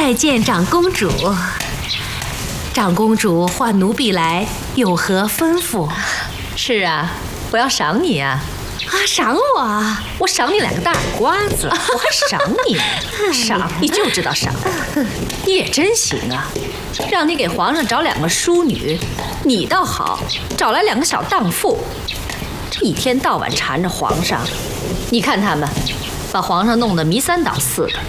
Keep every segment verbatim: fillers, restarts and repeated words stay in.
拜见长公主。长公主唤奴婢来，有何吩咐？ 是啊，我要赏你啊！ 啊，赏我？ 我赏你两个大耳瓜子，我还赏你呢？赏你就知道赏，你也真行啊！让你给皇上找两个淑女，你倒好，找来两个小荡妇，这一天到晚缠着皇上。你看他们，把皇上弄得迷三倒四的。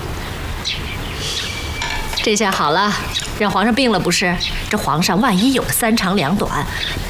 这下好了，让皇上病了不是？这皇上万一有个三长两短，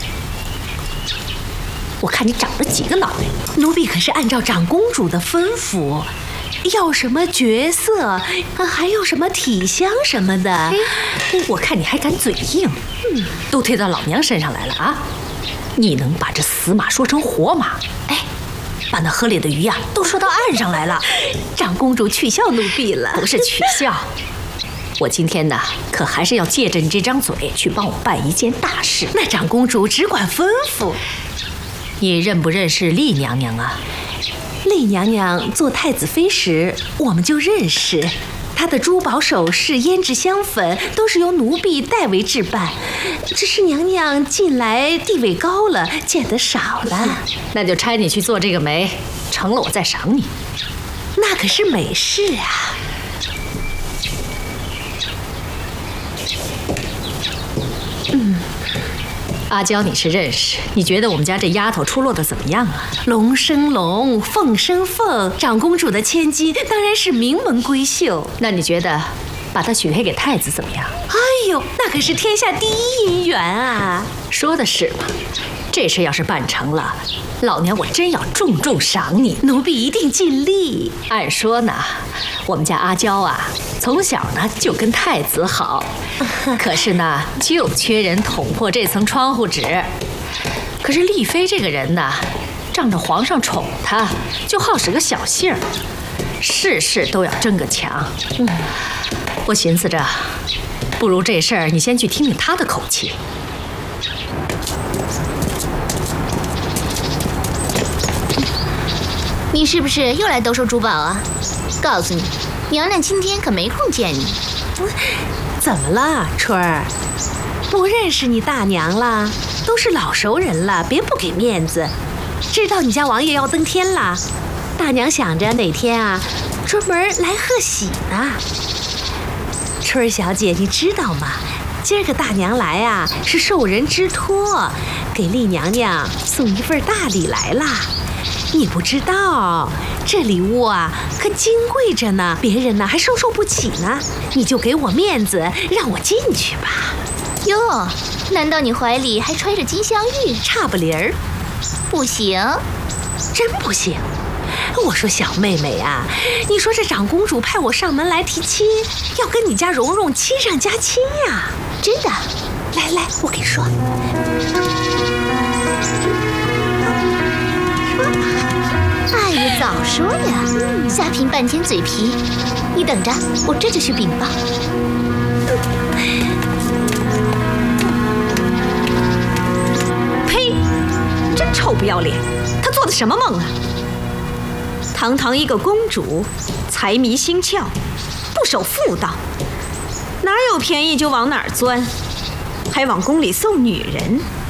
我看你长了几个脑袋。 奴婢可是按照长公主的吩咐，要什么角色，啊，还有什么体香什么的。 我看你还敢嘴硬，嗯，都推到老娘身上来了啊！你能把这死马说成活马？哎，把那河里的鱼呀、啊、都说到岸上来了。 长公主取笑奴婢了， 不是取笑。我今天呢，可还是要借着你这张嘴去帮我办一件大事。 那长公主只管吩咐。 你认不认识厉娘娘啊？ 厉娘娘做太子妃时，我们就认识。她的珠宝首饰、胭脂香粉都是由奴婢代为置办。只是娘娘近来地位高了，见得少了。 那就差你去做这个媒，成了我再赏你。 那可是美事啊！ 嗯。阿娇你是认识，你觉得我们家这丫头出落的怎么样啊？ 龙生龙，凤生凤，长公主的千金当然是名门闺秀。 那你觉得把她许配给太子怎么样？ 哎呦，那可是天下第一姻缘啊！ 说的是嘛，这事要是办成了，老娘我真要重重赏你。 奴婢一定尽力。 按说呢，我们家阿娇啊，从小呢就跟太子好，可是呢就缺人捅破这层窗户纸。可是丽妃这个人呢，仗着皇上宠她，就好使个小性儿，事事都要争个强。嗯，我寻思着，不如这事儿你先去听听她的口气。 你是不是又来兜售珠宝啊？告诉你，娘娘今天可没空见你。 怎么了，春儿？不认识你大娘了？都是老熟人了，别不给面子。知道你家王爷要登天了，大娘想着哪天啊，专门来贺喜呢。春儿小姐，你知道吗？今儿个大娘来啊，是受人之托，给厉娘娘送一份大礼来啦。你不知道，这礼物啊可金贵着呢，别人呢还收受不起呢。你就给我面子，让我进去吧。 哟，难道你怀里还揣着金镶玉？ 差不离儿。 不行， 真不行。我说小妹妹啊，你说这长公主派我上门来提亲，要跟你家蓉蓉亲上加亲呀。 真的？ 来来，我给你说。 哎呀，早说呀！瞎凭半天嘴皮，你等着，我这就去禀报。 呸！真臭不要脸！他做的什么梦啊？堂堂一个公主，财迷心窍，不守妇道，哪有便宜就往哪儿钻，还往宫里送女人。